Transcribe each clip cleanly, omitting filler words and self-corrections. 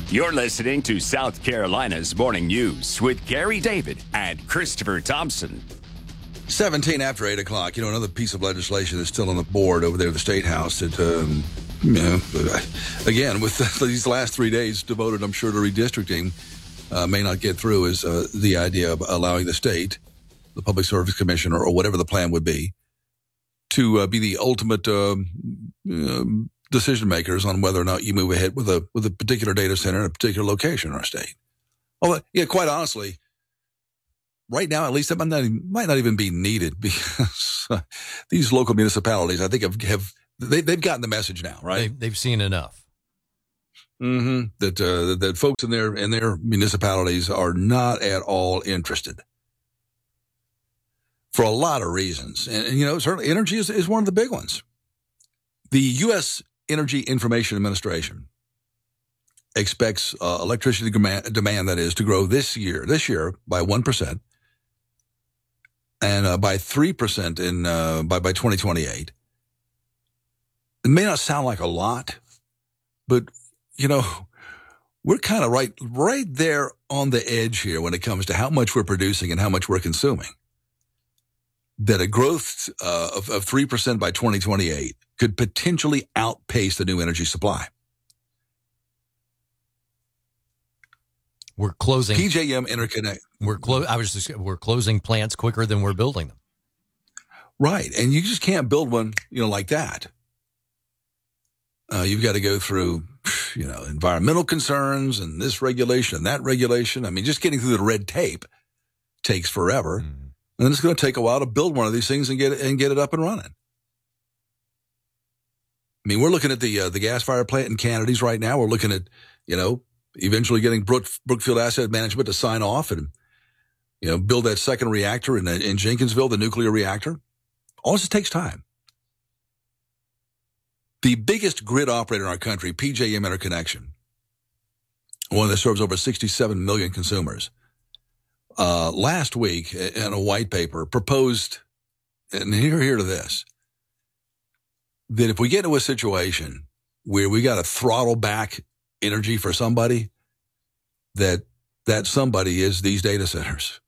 You're listening to South Carolina's Morning News with Gary David and Christopher Thompson. 17 after 8 o'clock. You know, another piece of legislation is still on the board over there at the State House that, again, with these last 3 days devoted, I'm sure, to redistricting, may not get through is the idea of allowing the state, the Public Service Commission, or whatever the plan would be, to be the ultimate decision makers on whether or not you move ahead with a particular data center in a particular location in our state. Well, yeah, quite honestly, right now, at least, it might not even be needed because these local municipalities, I think, they've gotten the message now, right? They've seen enough. Mm-hmm. That folks in their municipalities are not at all interested for a lot of reasons, and you know, certainly energy is one of the big ones. The U.S. Energy Information Administration expects electricity demand, that is, to grow this year by 1%. And by 3% by 2028. It may not sound like a lot, but you know, we're kind of right there on the edge here when it comes to how much we're producing and how much we're consuming. That a growth of 3% by 2028 could potentially outpace the new energy supply. We're closing PJM Interconnect. We're closing plants quicker than we're building them. Right, and you just can't build one, you know, like that. You've got to go through, you know, environmental concerns and this regulation and that regulation. I mean, just getting through the red tape takes forever, and then it's going to take a while to build one of these things and get it up and running. I mean, we're looking at the gas-fired plant in Kennedy right now. We're looking at, you know, eventually getting Brookfield Asset Management to sign off and, you know, build that second reactor in Jenkinsville, the nuclear reactor. All this takes time. The biggest grid operator in our country, PJM Interconnection, one that serves over 67 million consumers, last week in a white paper proposed, and here to this, that if we get into a situation where we got to throttle back energy for somebody, that somebody is these data centers.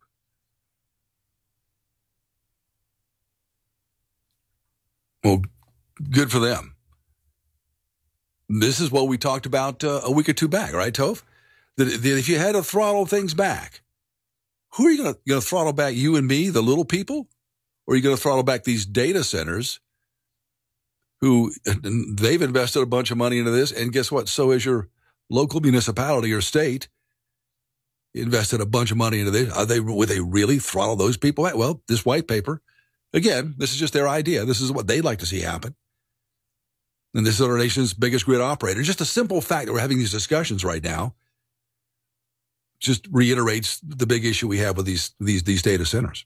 Well, good for them. This is what we talked about a week or two back, right, Toph? That if you had to throttle things back, who are you going to throttle back? You and me, the little people? Or are you going to throttle back these data centers who they've invested a bunch of money into this? And guess what? So is your local municipality or state invested a bunch of money into this. Would they really throttle those people? Well, this white paper, again, this is just their idea. This is what they'd like to see happen. And this is our nation's biggest grid operator. Just a simple fact that we're having these discussions right now just reiterates the big issue we have with these data centers.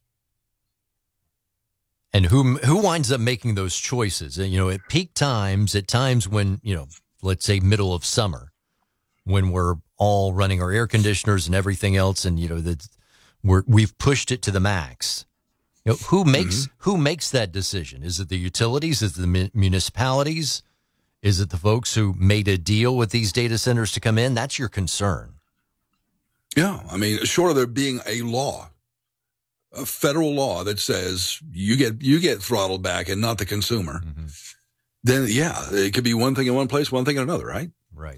And who winds up making those choices? You know, at peak times, at times when, you know, let's say middle of summer, when we're all running our air conditioners and everything else, and you know we've pushed it to the max. You know, who makes that decision? Is it the utilities? Is it the municipalities? Is it the folks who made a deal with these data centers to come in? That's your concern. Yeah, I mean, short of there being a law, a federal law that says you get throttled back and not the consumer, then yeah, it could be one thing in one place, one thing in another, right? Right.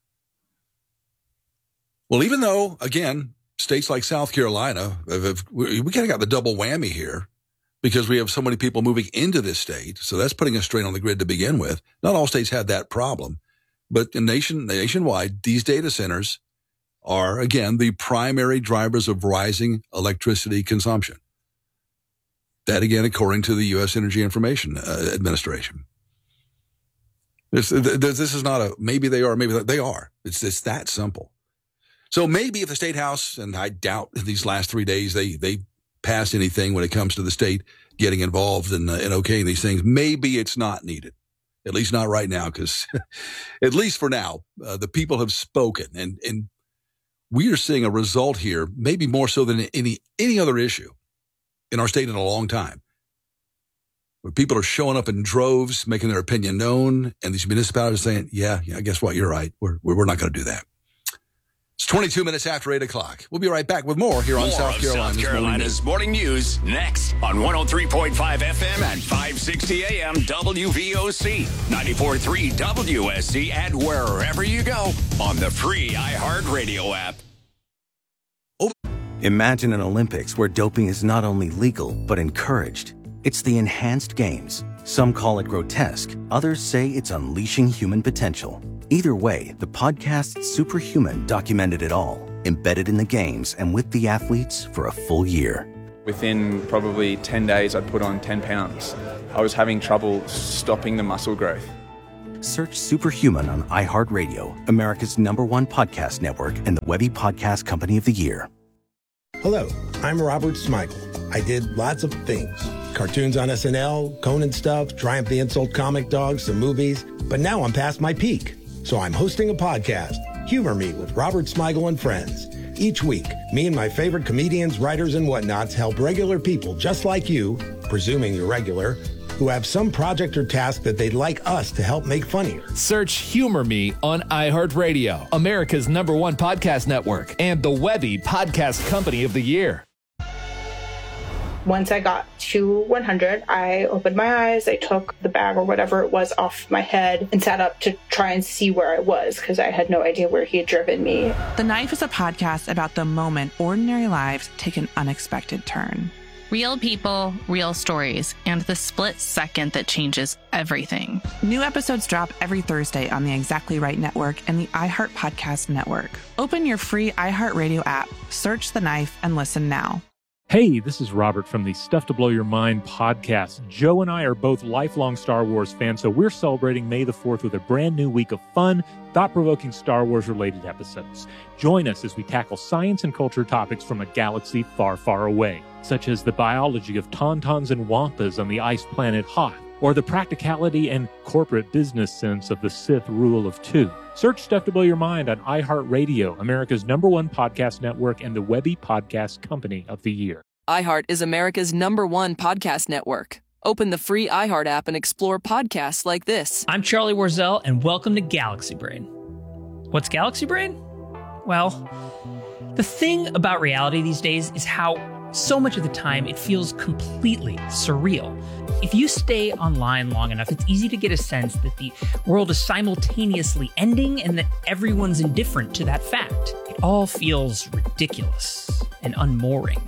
Well, even though, again, states like South Carolina, we kind of got the double whammy here because we have so many people moving into this state. So that's putting a strain on the grid to begin with. Not all states had that problem, but nationwide, these data centers are, again, the primary drivers of rising electricity consumption. That, again, according to the U.S. Energy Information Administration. This is not a maybe they are, maybe they are. It's that simple. So maybe if the State House, and I doubt in these last 3 days they pass anything when it comes to the state getting involved in okaying these things, maybe it's not needed. At least not right now, because at least for now, the people have spoken, and we are seeing a result here, maybe more so than any other issue in our state in a long time, where people are showing up in droves, making their opinion known, and these municipalities are saying, yeah, guess what? You're right. We're not going to do that. It's 22 minutes after 8 o'clock. We'll be right back with more here on South Carolina's Morning News next on 103.5 FM and 560 AM WVOC, 94.3 WSC, and wherever you go on the free iHeartRadio app. Imagine an Olympics where doping is not only legal, but encouraged. It's the Enhanced Games. Some call it grotesque. Others say it's unleashing human potential. Either way, the podcast Superhuman documented it all, embedded in the games and with the athletes for a full year. Within probably 10 days, I'd put on 10 pounds. I was having trouble stopping the muscle growth. Search Superhuman on iHeartRadio, America's #1 podcast network, and the Webby Podcast Company of the Year. Hello, I'm Robert Smigel. I did lots of things. Cartoons on SNL, Conan stuff, Triumph the Insult comic dogs, some movies. But now I'm past my peak. So I'm hosting a podcast, Humor Me with Robert Smigel and Friends. Each week, me and my favorite comedians, writers, and whatnots help regular people just like you, presuming you're regular, who have some project or task that they'd like us to help make funnier. Search Humor Me on iHeartRadio, America's #1 podcast network, and the Webby Podcast Company of the Year. Once I got to 100, I opened my eyes, I took the bag or whatever it was off my head and sat up to try and see where I was because I had no idea where he had driven me. The Knife is a podcast about the moment ordinary lives take an unexpected turn. Real people, real stories, and the split second that changes everything. New episodes drop every Thursday on the Exactly Right Network and the iHeart Podcast Network. Open your free iHeartRadio app, search The Knife, and listen now. Hey, this is Robert from the Stuff to Blow Your Mind podcast. Joe and I are both lifelong Star Wars fans, so we're celebrating May the 4th with a brand new week of fun, thought-provoking Star Wars-related episodes. Join us as we tackle science and culture topics from a galaxy far, far away, such as the biology of tauntauns and wampas on the ice planet Hoth, or the practicality and corporate business sense of the Sith Rule of Two. Search Stuff to Blow Your Mind on iHeartRadio, America's #1 podcast network, and the Webby Podcast Company of the Year. iHeart is America's #1 podcast network. Open the free iHeart app and explore podcasts like this. I'm Charlie Warzel, and welcome to Galaxy Brain. What's Galaxy Brain? Well, the thing about reality these days is how so much of the time it feels completely surreal. If you stay online long enough, it's easy to get a sense that the world is simultaneously ending and that everyone's indifferent to that fact. It all feels ridiculous and unmooring.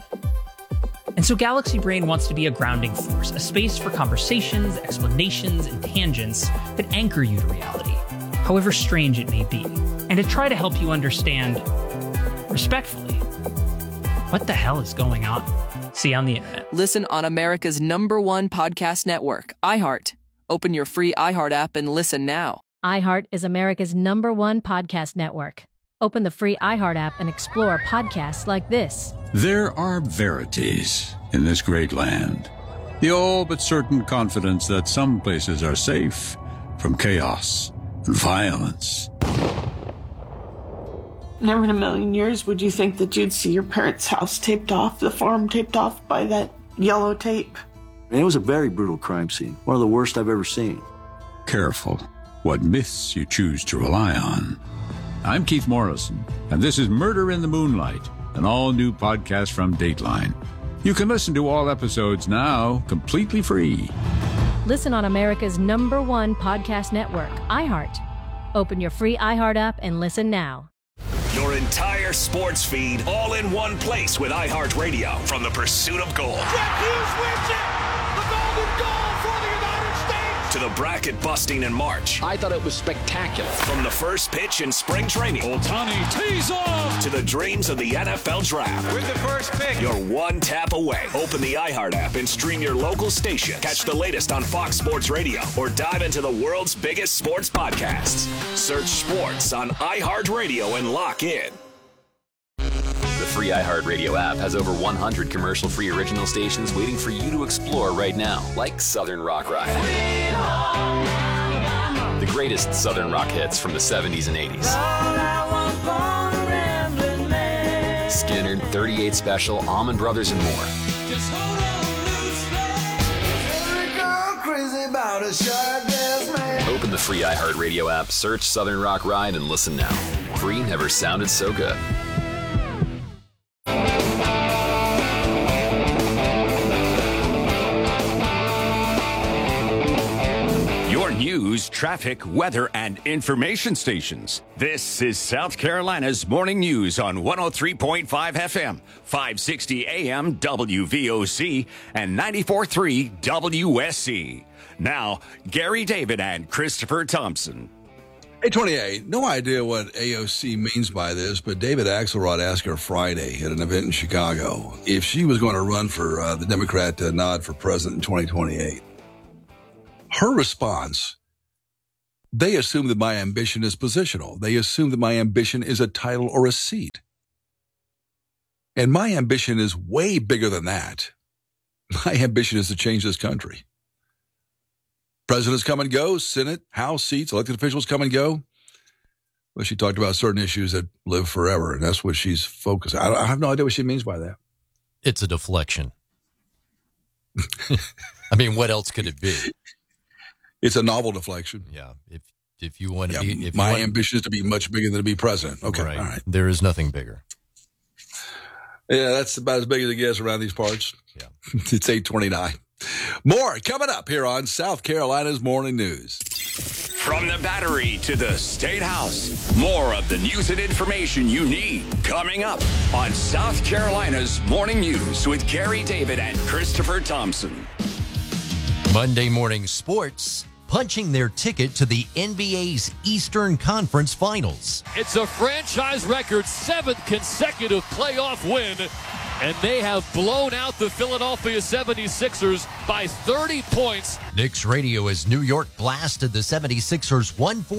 And so Galaxy Brain wants to be a grounding force, a space for conversations, explanations, and tangents that anchor you to reality, however strange it may be, and to try to help you understand, respectfully, what the hell is going on? See you on the internet. Listen on America's #1 podcast network, iHeart. Open your free iHeart app and listen now. iHeart is America's #1 podcast network. Open the free iHeart app and explore podcasts like this. There are verities in this great land. The all but certain confidence that some places are safe from chaos and violence. Never in a million years would you think that you'd see your parents' house taped off, the farm taped off by that yellow tape. And it was a very brutal crime scene, one of the worst I've ever seen. Careful what myths you choose to rely on. I'm Keith Morrison, and this is Murder in the Moonlight, an all-new podcast from Dateline. You can listen to all episodes now, completely free. Listen on America's #1 podcast network, iHeart. Open your free iHeart app and listen now. Your entire sports feed all in one place with iHeartRadio from the pursuit of gold. Jack Hughes wins it! The golden goal for the United States! To the bracket busting in March. I thought it was spectacular. From the first pitch in spring training. Ohtani tees off! To the dreams of the NFL Draft. With the first pick. You're one tap away. Open the iHeart app and stream your local station. Catch the latest on Fox Sports Radio or dive into the world's biggest sports podcasts. Search sports on iHeartRadio and lock in. The free iHeartRadio app has over 100 commercial-free original stations waiting for you to explore right now, like Southern Rock Ride. The greatest Southern rock hits from the 70s and 80s. Skinner, 38 Special, Allman Brothers, and more. Open the free iHeartRadio app, search Southern Rock Ride, and listen now. Free never sounded so good. Your news, traffic, weather, and information stations. This is South Carolina's Morning News on 103.5 FM, 560 AM WVOC, and 94.3 WSC. Now, Gary David and Christopher Thompson. Hey, 28, no idea what AOC means by this, but David Axelrod asked her Friday at an event in Chicago if she was going to run for the Democrat nod for president in 2028. Her response, they assume that my ambition is positional. They assume that my ambition is a title or a seat. And my ambition is way bigger than that. My ambition is to change this country. Presidents come and go, Senate, House seats, elected officials come and go. Well, she talked about certain issues that live forever, and that's what she's focused on. I have no idea what she means by that. It's a deflection. I mean, what else could it be? It's a novel deflection. Yeah. If you want to be... My ambition is to be much bigger than to be president. Okay, right. All right. There is nothing bigger. Yeah, that's about as big as it gets around these parts. Yeah. It's 8:29. More coming up here on South Carolina's Morning News. From the Battery to the State House, more of the news and information you need coming up on South Carolina's Morning News with Gary David and Christopher Thompson. Monday morning sports, punching their ticket to the NBA's Eastern Conference Finals. It's a franchise record 7th consecutive playoff win, and they have blown out the Philadelphia 76ers by 30 points. Knicks radio as New York blasted the 76ers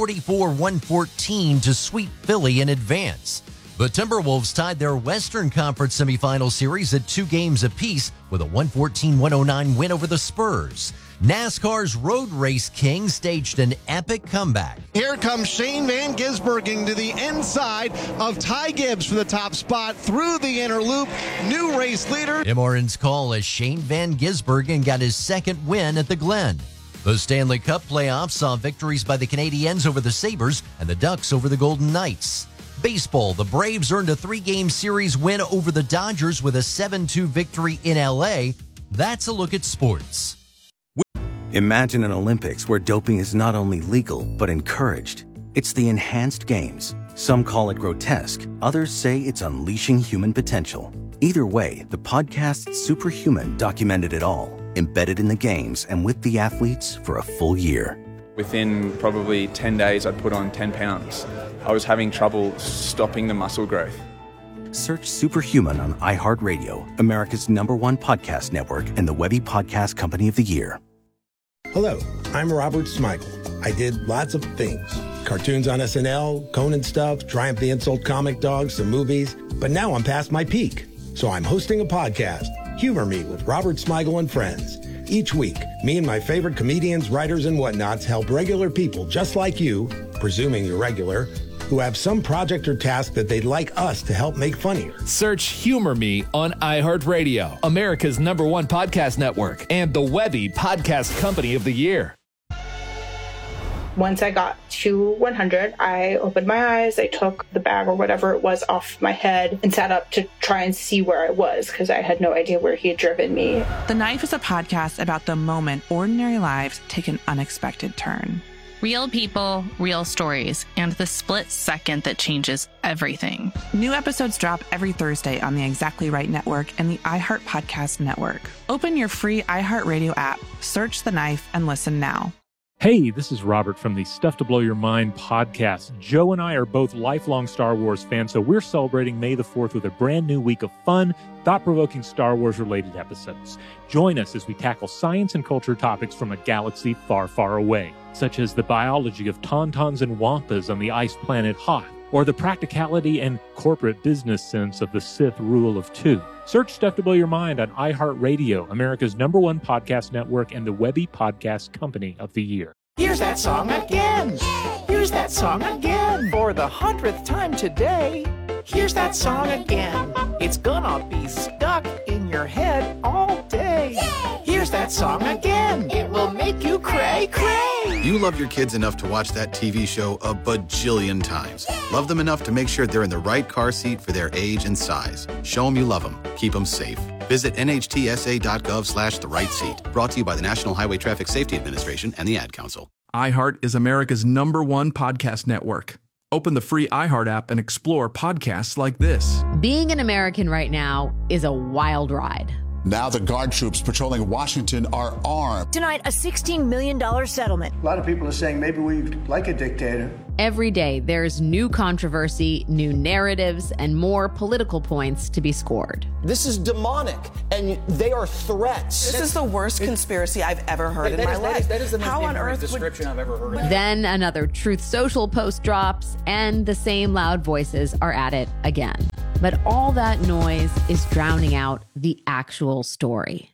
144-114 to sweep Philly in advance. The Timberwolves tied their Western Conference semifinal series at 2 games apiece with a 114-109 win over the Spurs. NASCAR's road race king staged an epic comeback. Here comes Shane Van Gisbergen to the inside of Ty Gibbs for the top spot through the inner loop. New race leader. MRN's call as Shane Van Gisbergen got his second win at the Glen. The Stanley Cup playoffs saw victories by the Canadiens over the Sabres and the Ducks over the Golden Knights. Baseball, the Braves earned a 3-game series win over the Dodgers with a 7-2 victory in L.A. That's a look at sports. Imagine an Olympics where doping is not only legal, but encouraged. It's the enhanced games. Some call it grotesque. Others say it's unleashing human potential. Either way, the podcast Superhuman documented it all, embedded in the games and with the athletes for a full year. Within probably 10 days, I'd put on 10 pounds. I was having trouble stopping the muscle growth. Search Superhuman on iHeartRadio, America's #1 podcast network, and the Webby Podcast Company of the Year. Hello, I'm Robert Smigel. I did lots of things. Cartoons on SNL, Conan stuff, Triumph the Insult Comic Dogs, some movies. But now I'm past my peak. So I'm hosting a podcast, Humor Me with Robert Smigel and Friends. Each week, me and my favorite comedians, writers, and whatnots help regular people just like you, presuming you're regular, who have some project or task that they'd like us to help make funnier. Search Humor Me on iHeartRadio, America's #1 podcast network, and the Webby Podcast Company of the Year. Once I got to 100, I opened my eyes, I took the bag or whatever it was off my head and sat up to try and see where I was because I had no idea where he had driven me. The Knife is a podcast about the moment ordinary lives take an unexpected turn. Real people, real stories, and the split second that changes everything. New episodes drop every Thursday on the Exactly Right Network and the iHeart Podcast Network. Open your free iHeartRadio app, search The Knife, and listen now. Hey, this is Robert from the Stuff to Blow Your Mind podcast. Joe and I are both lifelong Star Wars fans, so we're celebrating May the 4th with a brand new week of fun, thought-provoking Star Wars-related episodes. Join us as we tackle science and culture topics from a galaxy far, far away, such as the biology of tauntauns and wampas on the ice planet Hoth, or the practicality and corporate business sense of the Sith rule of 2. Search Stuff to Blow Your Mind on iHeartRadio, America's #1 podcast network, and the Webby Podcast Company of the Year. Here's that song again. Here's that song again. For the 100th time today. Here's that song again. It's gonna be stuck in your head all day. Here's that song again. It will make you cray, cray. You love your kids enough to watch that TV show a bajillion times. Love them enough to make sure they're in the right car seat for their age and size. Show them you love them. Keep them safe. Visit nhtsa.gov/the right seat. Brought to you by the National Highway Traffic Safety Administration and the Ad Council. iHeart is America's #1 podcast network. Open the free iHeart app and explore podcasts like this. Being an American right now is a wild ride. Now the guard troops patrolling Washington are armed. Tonight, a $16 million settlement. A lot of people are saying maybe we like a dictator. Every day, there's new controversy, new narratives, and more political points to be scored. This is demonic, and they are threats. This is the worst conspiracy I've ever heard in my life. That is the most How on earth description I've ever heard. Then another Truth Social post drops, and the same loud voices are at it again. But all that noise is drowning out the actual story.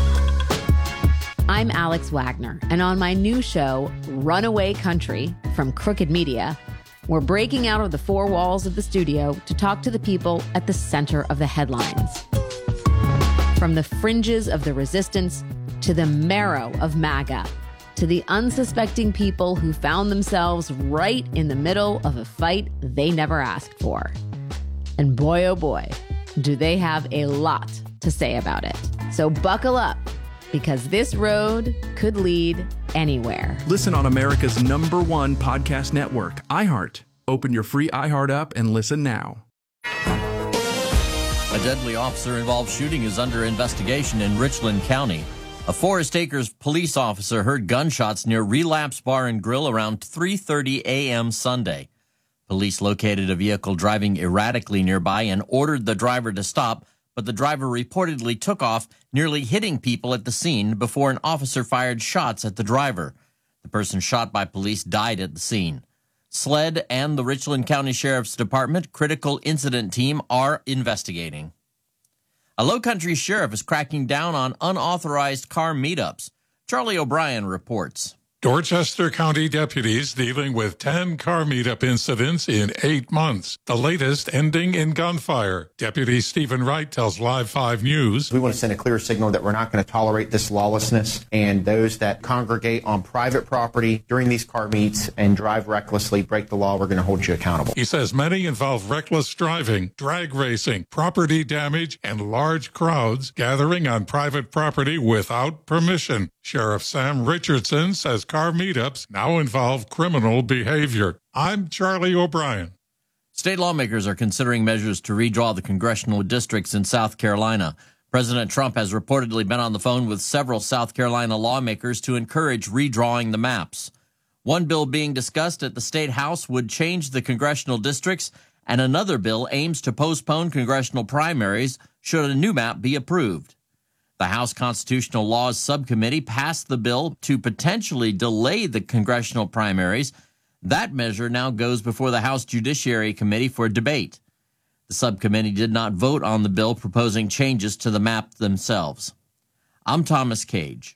I'm Alex Wagner, and on my new show, Runaway Country, from Crooked Media, we're breaking out of the four walls of the studio to talk to the people at the center of the headlines. From the fringes of the resistance to the marrow of MAGA, to the unsuspecting people who found themselves right in the middle of a fight they never asked for. And boy, oh boy, do they have a lot to say about it. So buckle up, because this road could lead anywhere. Listen on America's #1 podcast network, iHeart. Open your free iHeart app and listen now. A deadly officer-involved shooting is under investigation in Richland County. A Forest Acres police officer heard gunshots near Relapse Bar and Grill around 3:30 a.m. Sunday. Police located a vehicle driving erratically nearby and ordered the driver to stop, but the driver reportedly took off, nearly hitting people at the scene before an officer fired shots at the driver. The person shot by police died at the scene. SLED and the Richland County Sheriff's Department Critical Incident Team are investigating. A Lowcountry sheriff is cracking down on unauthorized car meetups. Charlie O'Brien reports. Dorchester County deputies dealing with 10 car meetup incidents in 8 months, the latest ending in gunfire. Deputy Stephen Wright tells Live 5 News. We want to send a clear signal that we're not going to tolerate this lawlessness, and those that congregate on private property during these car meets and drive recklessly, break the law, we're going to hold you accountable. He says many involve reckless driving, drag racing, property damage, and large crowds gathering on private property without permission. Sheriff Sam Richardson says car meetups now involve criminal behavior. I'm Charlie O'Brien. State lawmakers are considering measures to redraw the congressional districts in South Carolina. President Trump has reportedly been on the phone with several South Carolina lawmakers to encourage redrawing the maps. One bill being discussed at the State House would change the congressional districts, and another bill aims to postpone congressional primaries should a new map be approved. The House Constitutional Laws Subcommittee passed the bill to potentially delay the congressional primaries. That measure now goes before the House Judiciary Committee for debate. The subcommittee did not vote on the bill proposing changes to the map themselves. I'm Thomas Cage.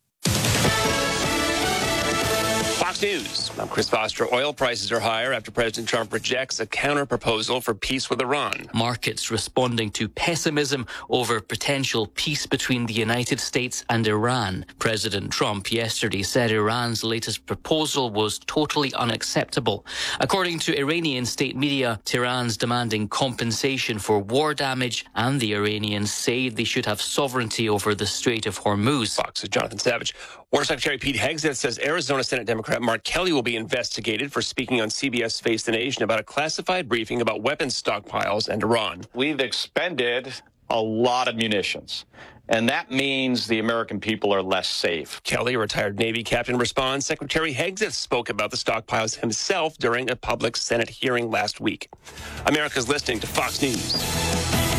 Fox News. I'm Chris Foster. Oil prices are higher after President Trump rejects a counter-proposal for peace with Iran. Markets responding to pessimism over potential peace between the United States and Iran. President Trump yesterday said Iran's latest proposal was totally unacceptable. According to Iranian state media, Tehran's demanding compensation for war damage, and the Iranians say they should have sovereignty over the Strait of Hormuz. Fox's Jonathan Savage. Water Secretary Pete Hegseth says Arizona Senate Democrat Mark Kelly will be investigated for speaking on CBS Face the Nation about a classified briefing about weapons stockpiles and Iran. We've expended a lot of munitions, and that means the American people are less safe. Kelly, a retired Navy captain, responds. Secretary Hegseth spoke about the stockpiles himself during a public Senate hearing last week. America's listening to Fox News.